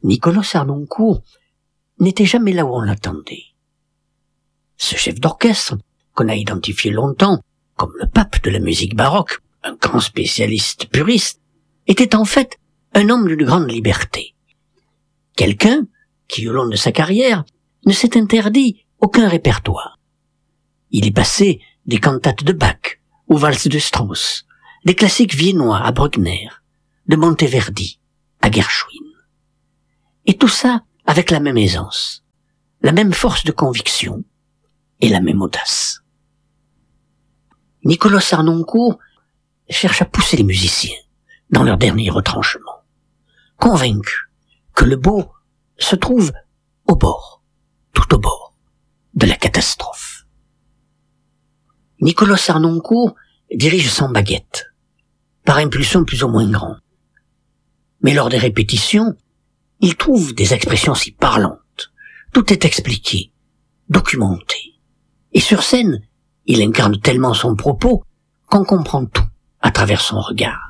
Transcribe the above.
Nicolas Harnoncourt n'était jamais là où on l'attendait. Ce chef d'orchestre, qu'on a identifié longtemps comme le pape de la musique baroque, un grand spécialiste puriste, était en fait un homme d'une grande liberté. Quelqu'un qui, au long de sa carrière, ne s'est interdit aucun répertoire. Il est passé des cantates de Bach aux valses de Strauss, des classiques viennois à Bruckner, de Monteverdi à Gershwin. Et tout ça avec la même aisance, la même force de conviction et la même audace. Nicolas Harnoncourt cherche à pousser les musiciens dans leur dernier retranchement, convaincu que le beau se trouve au bord, tout au bord de la catastrophe. Nicolas Harnoncourt dirige sans baguette, par impulsion plus ou moins grande. Mais lors des répétitions, il trouve des expressions si parlantes. Tout est expliqué, documenté. Et sur scène, il incarne tellement son propos qu'on comprend tout à travers son regard.